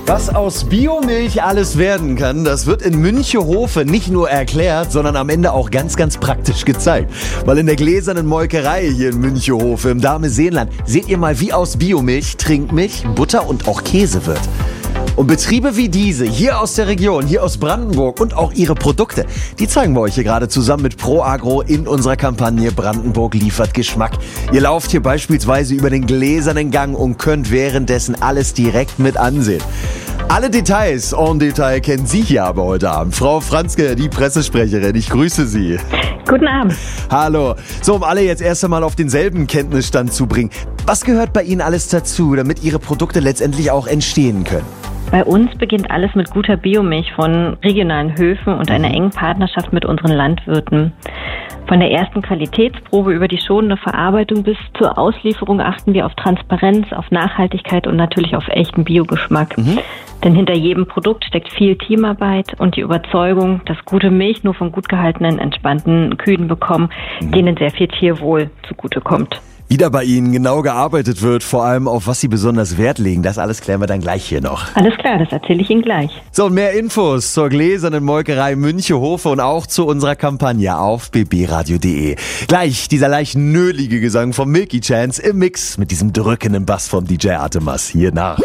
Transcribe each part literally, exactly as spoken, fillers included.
Was aus Biomilch alles werden kann, das wird in Münchehofe nicht nur erklärt, sondern am Ende auch ganz, ganz praktisch gezeigt. Weil in der gläsernen Molkerei hier in Münchehofe im Dahme-Seenland seht ihr mal, wie aus Biomilch, Trinkmilch, Butter und auch Käse wird. Und Betriebe wie diese, hier aus der Region, hier aus Brandenburg und auch ihre Produkte, die zeigen wir euch hier gerade zusammen mit ProAgro in unserer Kampagne Brandenburg liefert Geschmack. Ihr lauft hier beispielsweise über den gläsernen Gang und könnt währenddessen alles direkt mit ansehen. Alle Details en Detail kennen Sie hier aber heute Abend. Frau Franzke, die Pressesprecherin, ich grüße Sie. Guten Abend. Hallo. So, um alle jetzt erst einmal auf denselben Kenntnisstand zu bringen. Was gehört bei Ihnen alles dazu, damit Ihre Produkte letztendlich auch entstehen können? Bei uns beginnt alles mit guter Biomilch von regionalen Höfen und einer engen Partnerschaft mit unseren Landwirten. Von der ersten Qualitätsprobe über die schonende Verarbeitung bis zur Auslieferung achten wir auf Transparenz, auf Nachhaltigkeit und natürlich auf echten Biogeschmack. Mhm. Denn hinter jedem Produkt steckt viel Teamarbeit und die Überzeugung, dass gute Milch nur von gut gehaltenen, entspannten Kühen bekommen, mhm. denen sehr viel Tierwohl zugutekommt. Wie da bei Ihnen genau gearbeitet wird, vor allem auf was Sie besonders Wert legen, das alles klären wir dann gleich hier noch. Alles klar, das erzähle ich Ihnen gleich. So, und mehr Infos zur gläsernen Molkerei Münchehofe und auch zu unserer Kampagne auf b b radio punkt d e. Gleich dieser leicht nölige Gesang von Milky Chance im Mix mit diesem drückenden Bass vom D J Artemas hier nach.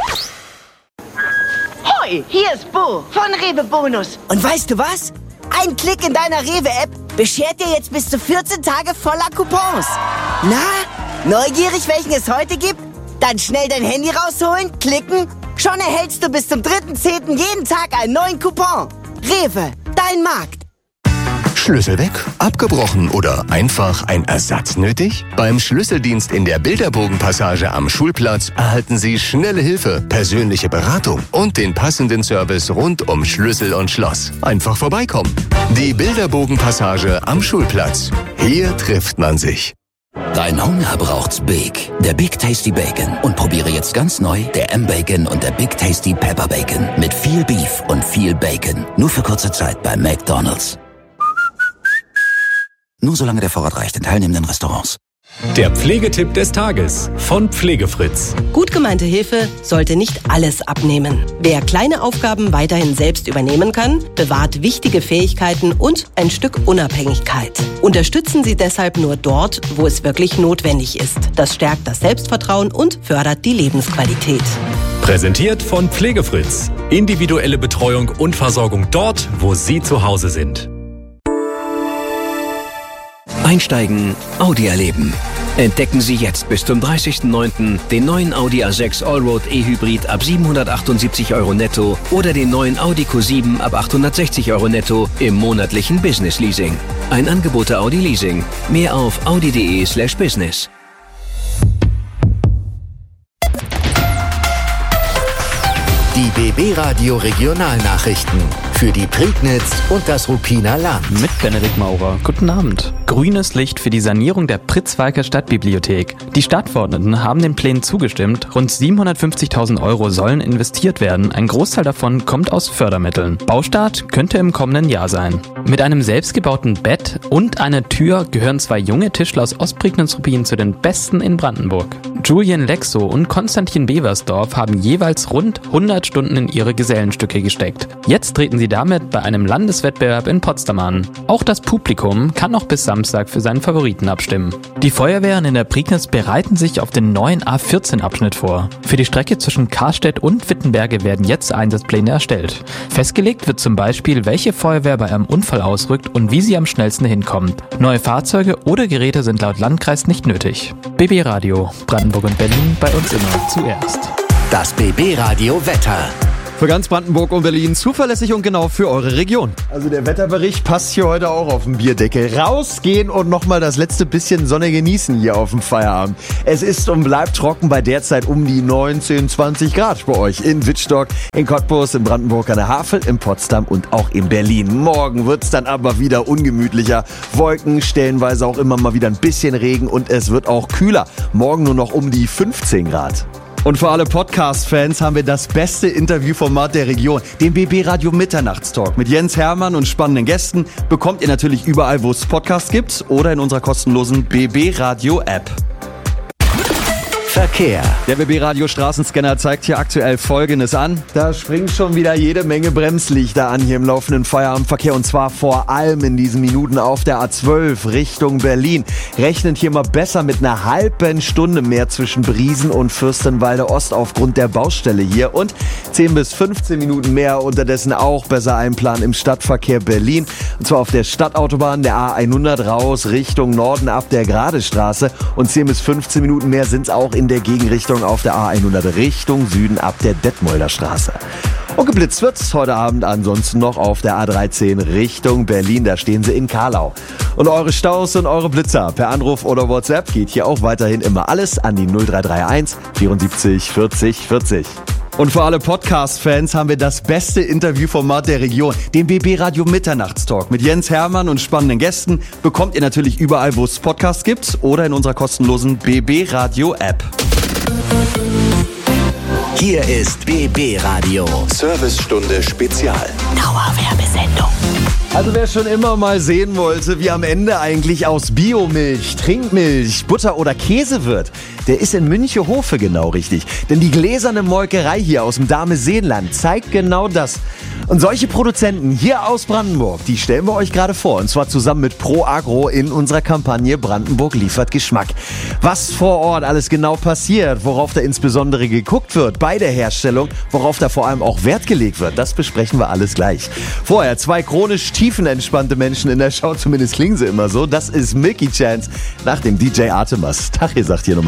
Hoi, hier ist Bo von Rewe Bonus. Und weißt du was? Ein Klick in deiner Rewe-App beschert dir jetzt bis zu vierzehn Tage voller Coupons. Na, neugierig, welchen es heute gibt? Dann schnell dein Handy rausholen, klicken. Schon erhältst du bis zum dritten zehnten jeden Tag einen neuen Coupon. Rewe, dein Markt. Schlüssel weg, abgebrochen oder einfach ein Ersatz nötig? Beim Schlüsseldienst in der Bilderbogenpassage am Schulplatz erhalten Sie schnelle Hilfe, persönliche Beratung und den passenden Service rund um Schlüssel und Schloss. Einfach vorbeikommen. Die Bilderbogenpassage am Schulplatz. Hier trifft man sich. Dein Hunger braucht's Big. Der Big Tasty Bacon. Und probiere jetzt ganz neu der M-Bacon und der Big Tasty Pepper Bacon. Mit viel Beef und viel Bacon. Nur für kurze Zeit bei McDonald's. Nur solange der Vorrat reicht in teilnehmenden Restaurants. Der Pflegetipp des Tages von Pflegefritz. Gut gemeinte Hilfe sollte nicht alles abnehmen. Wer kleine Aufgaben weiterhin selbst übernehmen kann, bewahrt wichtige Fähigkeiten und ein Stück Unabhängigkeit. Unterstützen Sie deshalb nur dort, wo es wirklich notwendig ist. Das stärkt das Selbstvertrauen und fördert die Lebensqualität. Präsentiert von Pflegefritz. Individuelle Betreuung und Versorgung dort, wo Sie zu Hause sind. Einsteigen, Audi erleben. Entdecken Sie jetzt bis zum dreißigsten neunten den neuen Audi A sechs Allroad E-Hybrid ab siebenhundertachtundsiebzig Euro netto oder den neuen Audi Q sieben ab achthundertsechzig Euro netto im monatlichen Business Leasing. Ein Angebot der Audi Leasing. Mehr auf audi punkt de slash business. Die B B Radio Regionalnachrichten für die Prignitz und das Ruppiner Land. Mit Benedikt Maurer. Guten Abend. Grünes Licht für die Sanierung der Pritzwalker Stadtbibliothek. Die Stadtverordneten haben den Plänen zugestimmt. Rund siebenhundertfünfzigtausend Euro sollen investiert werden. Ein Großteil davon kommt aus Fördermitteln. Baustart könnte im kommenden Jahr sein. Mit einem selbstgebauten Bett und einer Tür gehören zwei junge Tischler aus Ostprignitz-Ruppin zu den besten in Brandenburg. Julian Lexo und Konstantin Beversdorf haben jeweils rund hundert Stunden in ihre Gesellenstücke gesteckt. Jetzt treten sie damit bei einem Landeswettbewerb in Potsdam an. Auch das Publikum kann noch bis Samstag für seinen Favoriten abstimmen. Die Feuerwehren in der Prignitz bereiten sich auf den neuen A vierzehn Abschnitt vor. Für die Strecke zwischen Karstedt und Wittenberge werden jetzt Einsatzpläne erstellt. Festgelegt wird zum Beispiel, welche Feuerwehr bei einem Unfall ausrückt und wie sie am schnellsten hinkommt. Neue Fahrzeuge oder Geräte sind laut Landkreis nicht nötig. B B Radio, Brandenburg und Berlin, bei uns immer zuerst. Das B B Radio Wetter. Für ganz Brandenburg und Berlin zuverlässig und genau für eure Region. Also der Wetterbericht passt hier heute auch auf den Bierdeckel. Rausgehen und nochmal das letzte bisschen Sonne genießen hier auf dem Feierabend. Es ist und bleibt trocken bei derzeit um die neunzehn, zwanzig Grad bei euch in Wittstock, in Cottbus, in Brandenburg an der Havel, in Potsdam und auch in Berlin. Morgen wird's dann aber wieder ungemütlicher. Wolken, stellenweise auch immer mal wieder ein bisschen Regen und es wird auch kühler. Morgen nur noch um die fünfzehn Grad. Und für alle Podcast-Fans haben wir das beste Interviewformat der Region, den B B Radio Mitternachtstalk. Mit Jens Hermann und spannenden Gästen bekommt ihr natürlich überall, wo es Podcasts gibt oder in unserer kostenlosen B B Radio App. Verkehr. Der B B Radio Straßenscanner zeigt hier aktuell Folgendes an. Da springen schon wieder jede Menge Bremslichter an hier im laufenden Feierabendverkehr und zwar vor allem in diesen Minuten auf der A zwölf Richtung Berlin. Rechnet hier mal besser mit einer halben Stunde mehr zwischen Briesen und Fürstenwalde Ost aufgrund der Baustelle hier und zehn bis fünfzehn Minuten mehr unterdessen auch besser einplanen im Stadtverkehr Berlin. Und zwar auf der Stadtautobahn der A hundert raus Richtung Norden ab der Gradestraße und zehn bis fünfzehn Minuten mehr sind es auch in der Gegenrichtung auf der A hundert Richtung Süden ab der Detmolder Straße. Und geblitzt wird's heute Abend ansonsten noch auf der A dreizehn Richtung Berlin, da stehen sie in Karlau. Und eure Staus und eure Blitzer per Anruf oder WhatsApp geht hier auch weiterhin immer alles an die null drei drei eins vierundsiebzig vierzig vierzig. Und für alle Podcast-Fans haben wir das beste Interviewformat der Region, den B B Radio Mitternachtstalk mit Jens Hermann und spannenden Gästen, bekommt ihr natürlich überall, wo es Podcasts gibt oder in unserer kostenlosen B B Radio App. Hier ist B B Radio. Servicestunde Spezial. Dauerwerbesendung. Also wer schon immer mal sehen wollte, wie am Ende eigentlich aus Biomilch, Trinkmilch, Butter oder Käse wird, der ist in Münchehofe genau richtig. Denn die gläserne Molkerei hier aus dem Dahme-Seenland zeigt genau das. Und solche Produzenten hier aus Brandenburg, die stellen wir euch gerade vor. Und zwar zusammen mit Pro Agro in unserer Kampagne Brandenburg liefert Geschmack. Was vor Ort alles genau passiert, worauf da insbesondere geguckt wird bei der Herstellung, worauf da vor allem auch Wert gelegt wird, das besprechen wir alles gleich. Vorher zwei chronisch tiefenentspannte Menschen in der Show, zumindest klingen sie immer so. Das ist Milky Chance nach dem D J Artemas. Tag, ihr sagt hier nochmal.